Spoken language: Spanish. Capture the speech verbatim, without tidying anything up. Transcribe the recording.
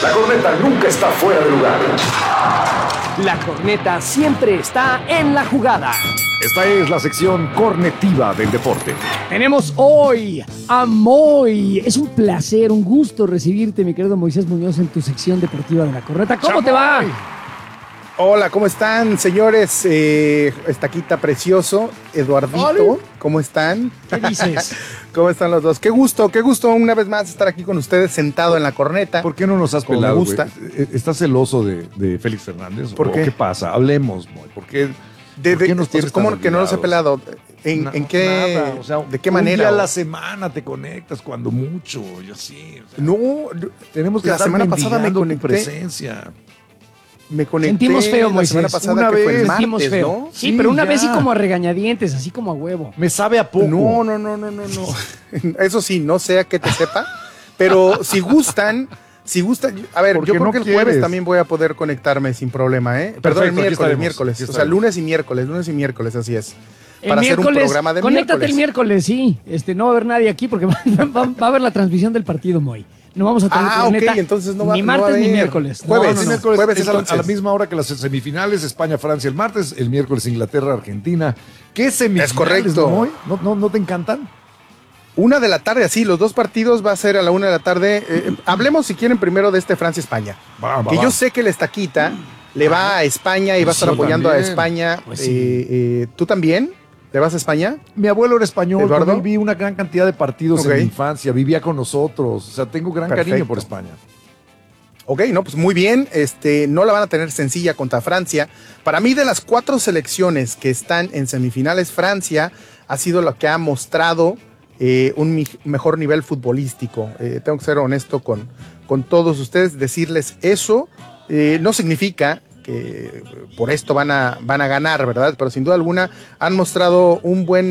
La corneta nunca está fuera de lugar. La corneta siempre está en la jugada. Esta es la sección cornetiva del deporte. Tenemos hoy a Moy. Es un placer, un gusto recibirte, mi querido Moisés Muñoz, en tu sección deportiva de la corneta. ¿Cómo ¡Chamoy! te va? Hola, ¿cómo están, señores? Eh, Estaquita precioso, Eduardito, ¡Hola! ¿cómo están? ¿Qué dices? ¿Cómo están los dos? Qué gusto, qué gusto una vez más estar aquí con ustedes sentado en la corneta. ¿Por qué no nos has Como pelado, me gusta. güey? ¿Estás celoso de, de Félix Fernández? ¿Por ¿O qué? qué pasa? Hablemos, Moy. ¿Por qué, De, ¿por de- qué nos tienes ¿Cómo tan que no los he olvidados? pelado? ¿En, Na- en qué? nada, o sea, ¿De qué Un manera? día a la semana te conectas, cuando mucho, yo sí. o sea, No, tenemos que la estar semana pasada me mendigando tu conecté. presencia. me conecté. Sentimos feo, la Moisés. semana pasada Una que fue el vez. Sentimos martes, feo. ¿no? Sí, Sí, pero una ya. vez sí como a regañadientes, así como a huevo. Me sabe a poco. No, no, no, no, no, no. Eso sí, no sé a qué te sepa, pero si gustan, si gustan, a ver, ¿Por yo qué creo no que el jueves quieres? también voy a poder conectarme sin problema, ¿eh? Perdón, el aquí miércoles, estaremos, miércoles, aquí o sea, estaremos. lunes y miércoles, lunes y miércoles, así es. El Para hacer un miércoles, programa de conéctate miércoles. el miércoles, sí. Este, no va a haber nadie aquí porque va, va- va a haber la transmisión del partido, Moy. No vamos a tener Ah, corneta ok, entonces no va- ni no va a martes ni haber. miércoles. Jueves. No, no, El no. miércoles Jueves, es a la, a la entonces. misma hora que las semifinales, España-Francia el martes, el miércoles Inglaterra-Argentina. ¿Qué semifinales, Es correcto. Moy? ¿No, no, ¿No te encantan? Una de la tarde, así, los dos partidos va a ser a la una de la tarde. Eh, eh, hablemos, si quieren, primero de este Francia-España. Va, va, Que va. yo sé que la estaquita le va a España y va a estar Sí, apoyando también. a España. Pues sí. Eh, eh, ¿Tú también? ¿Le vas a España? Mi abuelo era español, ¿Eduardo? con él vi una gran cantidad de partidos Ok. en mi infancia, vivía con nosotros, o sea, tengo gran Perfecto. cariño por España. Ok, no, pues muy bien. Este, no la van a tener sencilla contra Francia. Para mí, de las cuatro selecciones que están en semifinales, Francia ha sido la que ha mostrado eh, un mi- mejor nivel futbolístico. Eh, tengo que ser honesto con, con todos ustedes. Decirles eso eh, no significa que por esto van a, van a ganar, ¿verdad? Pero sin duda alguna han mostrado un buen